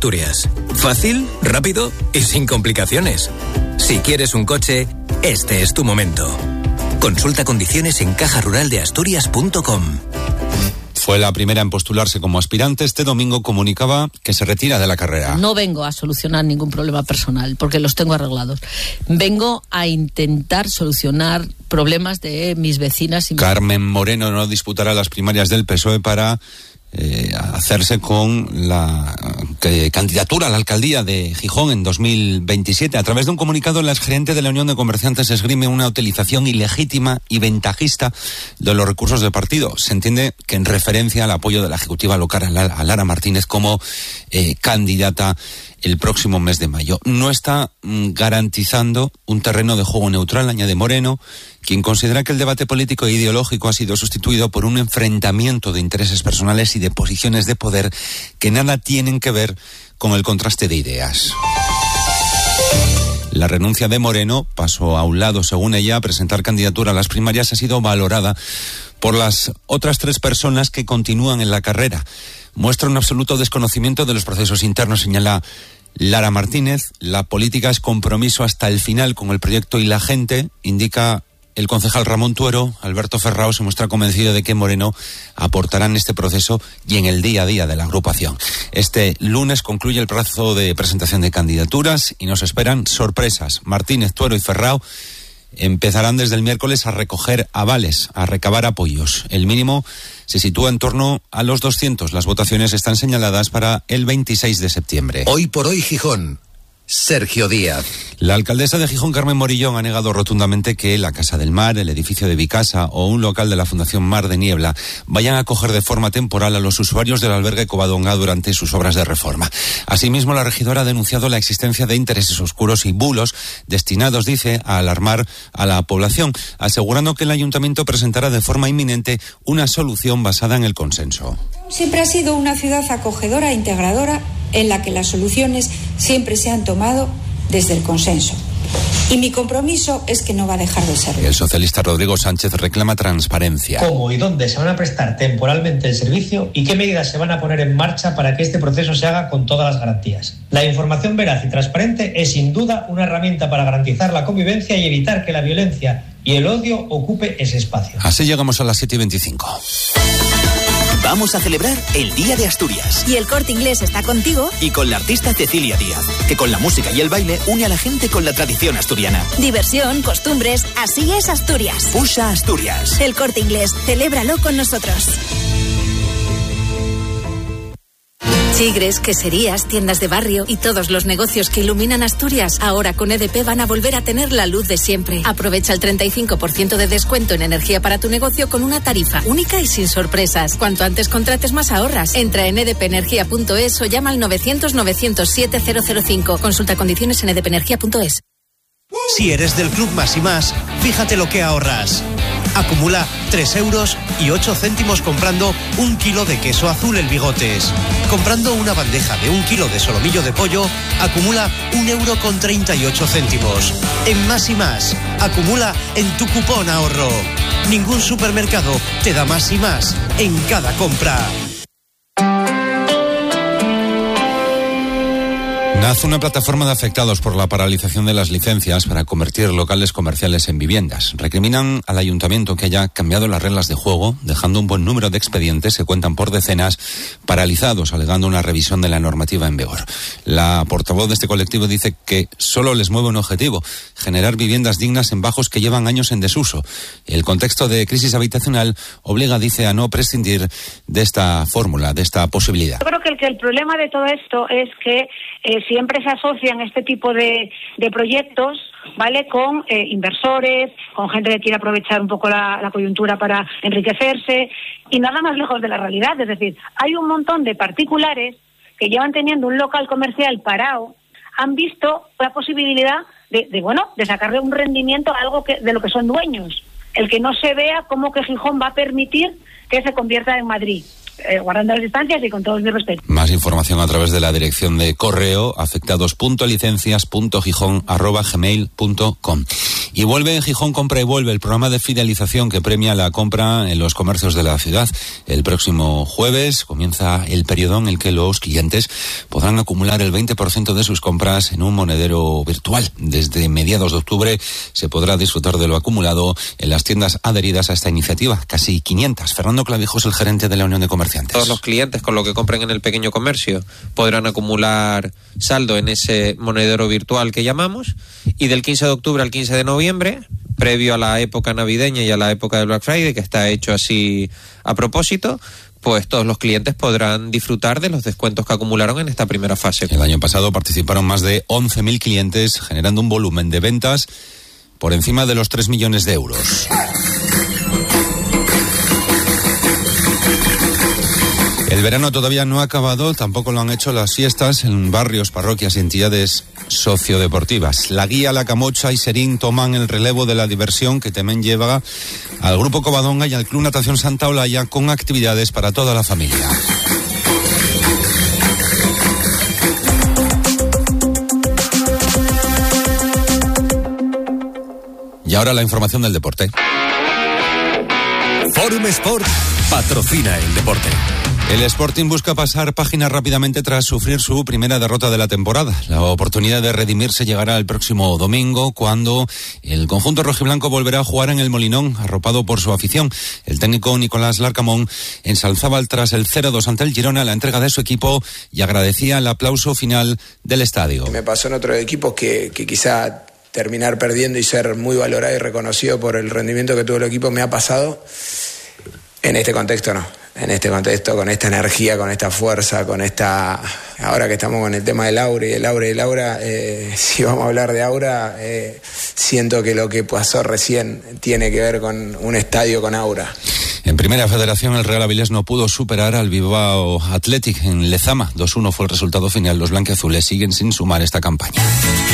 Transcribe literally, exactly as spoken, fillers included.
Asturias. Fácil, rápido y sin complicaciones. Si quieres un coche, este es tu momento. Consulta condiciones en caja rural de asturias punto com. Fue la primera en postularse como aspirante. Este domingo comunicaba que se retira de la carrera. No vengo a solucionar ningún problema personal, porque los tengo arreglados. Vengo a intentar solucionar problemas de mis vecinas y... Carmen Moreno no disputará las primarias del P S O E para eh, hacerse con la eh, candidatura a la alcaldía de Gijón en dos mil veintisiete. A través de un comunicado, la exgerente de la Unión de Comerciantes esgrime una utilización ilegítima y ventajista de los recursos del partido. Se entiende que en referencia al apoyo de la ejecutiva local a Lara Martínez como eh, candidata el próximo mes de mayo. No está mm, garantizando un terreno de juego neutral, añade Moreno, quien considera que el debate político e ideológico ha sido sustituido por un enfrentamiento de intereses personales y de posiciones de poder que nada tienen que ver con el contraste de ideas. La renuncia de Moreno, paso a un lado, según ella, a presentar candidatura a las primarias, ha sido valorada por las otras tres personas que continúan en la carrera. Muestra un absoluto desconocimiento de los procesos internos, señala Lara Martínez. La política es compromiso hasta el final con el proyecto y la gente, indica el concejal Ramón Tuero. Alberto Ferrao se muestra convencido de que Moreno aportará en este proceso y en el día a día de la agrupación. Este lunes concluye el plazo de presentación de candidaturas y nos esperan sorpresas. Martínez, Tuero y Ferrao empezarán desde el miércoles a recoger avales, a recabar apoyos. El mínimo se sitúa en torno a los doscientos. Las votaciones están señaladas para el veintiséis de septiembre. Hoy por hoy Gijón. Sergio Díaz. La alcaldesa de Gijón, Carmen Morillón, ha negado rotundamente que la Casa del Mar, el edificio de Vicasa o un local de la Fundación Mar de Niebla vayan a acoger de forma temporal a los usuarios del albergue Covadonga durante sus obras de reforma. Asimismo, la regidora ha denunciado la existencia de intereses oscuros y bulos destinados, dice, a alarmar a la población, asegurando que el ayuntamiento presentará de forma inminente una solución basada en el consenso. Siempre ha sido una ciudad acogedora e integradora en la que las soluciones siempre se han tomado desde el consenso. Y mi compromiso es que no va a dejar de serlo. El socialista Rodrigo Sánchez reclama transparencia. ¿Cómo y dónde se van a prestar temporalmente el servicio y qué medidas se van a poner en marcha para que este proceso se haga con todas las garantías? La información veraz y transparente es sin duda una herramienta para garantizar la convivencia y evitar que la violencia y el odio ocupe ese espacio. Así llegamos a las siete y veinticinco. Vamos a celebrar el Día de Asturias. Y el Corte Inglés está contigo. Y con la artista Cecilia Díaz, que con la música y el baile une a la gente con la tradición asturiana. Diversión, costumbres, así es Asturias. Puxa Asturias. El Corte Inglés, celébralo con nosotros. Chigres, queserías, tiendas de barrio y todos los negocios que iluminan Asturias, ahora con E D P van a volver a tener la luz de siempre. Aprovecha el treinta y cinco por ciento de descuento en energía para tu negocio con una tarifa única y sin sorpresas. Cuanto antes contrates, más ahorras. Entra en e d p energía punto es o llama al novecientos novecientos siete cero cero cinco. Consulta condiciones en e d p energía punto es. Si eres del Club Más y Más, fíjate lo que ahorras. Acumula tres euros y ocho céntimos comprando un kilo de queso azul El Bigotes. Comprando una bandeja de un kilo de solomillo de pollo, acumula un euro con treinta y ocho céntimos. En Más y Más, acumula en tu cupón ahorro. Ningún supermercado te da más y más en cada compra. Nace una plataforma de afectados por la paralización de las licencias para convertir locales comerciales en viviendas. Recriminan al ayuntamiento que haya cambiado las reglas de juego, dejando un buen número de expedientes, se cuentan por decenas, paralizados, alegando una revisión de la normativa en vigor. La portavoz de este colectivo dice que solo les mueve un objetivo: generar viviendas dignas en bajos que llevan años en desuso. El contexto de crisis habitacional obliga, dice, a no prescindir de esta fórmula, de esta posibilidad. Yo creo que el, que el problema de todo esto es que eh, siempre se asocian este tipo de, de proyectos, ¿vale?, con eh, inversores, con gente que quiere aprovechar un poco la, la coyuntura para enriquecerse, y nada más lejos de la realidad. Es decir, hay un montón de particulares que llevan teniendo un local comercial parado, han visto la posibilidad de, de bueno, de sacarle un rendimiento a algo que, de lo que son dueños. El que no se vea cómo que Gijón va a permitir que se convierta en Madrid. Eh, guardando las distancias y con todo mi respeto. Más información a través de la dirección de correo afectados punto licencias punto gijón arroba gmail punto com. Y vuelve en Gijón Compra y Vuelve, el programa de fidelización que premia la compra en los comercios de la ciudad. El próximo jueves comienza el periodo en el que los clientes podrán acumular el veinte por ciento de sus compras en un monedero virtual. Desde mediados de octubre se podrá disfrutar de lo acumulado en las tiendas adheridas a esta iniciativa, casi quinientas. Fernando Clavijo es el gerente de la Unión de Comerciantes. Todos los clientes con lo que compren en el pequeño comercio podrán acumular saldo en ese monedero virtual que llamamos, y del quince de octubre al quince de noviembre, previo a la época navideña y a la época del Black Friday, que está hecho así a propósito, pues todos los clientes podrán disfrutar de los descuentos que acumularon en esta primera fase. El año pasado participaron más de once mil clientes, generando un volumen de ventas por encima de los tres millones de euros. El verano todavía no ha acabado, tampoco lo han hecho las fiestas en barrios, parroquias y entidades sociodeportivas. La Guía, La Camocha y Serín toman el relevo de la diversión que también lleva al Grupo Covadonga y al Club Natación Santa Olaya, con actividades para toda la familia. Y ahora la información del deporte. Forum Sport patrocina el deporte. El Sporting busca pasar página rápidamente tras sufrir su primera derrota de la temporada. La oportunidad de redimirse llegará el próximo domingo, cuando el conjunto rojiblanco volverá a jugar en el Molinón, arropado por su afición. El técnico Nicolás Larcamón ensalzaba tras el cero dos ante el Girona la entrega de su equipo y agradecía el aplauso final del estadio. Me pasó en otros equipos que, que quizá terminar perdiendo y ser muy valorado y reconocido por el rendimiento que tuvo el equipo me ha pasado. En este contexto no. En este contexto, con esta energía, con esta fuerza, con esta... Ahora que estamos con el tema del aura y el aura y el aura, eh, si vamos a hablar de aura, eh, siento que lo que pasó recién tiene que ver con un estadio con aura. En Primera Federación, el Real Avilés no pudo superar al Bilbao Athletic en Lezama. dos uno fue el resultado final. Los blanquiazules siguen sin sumar esta campaña.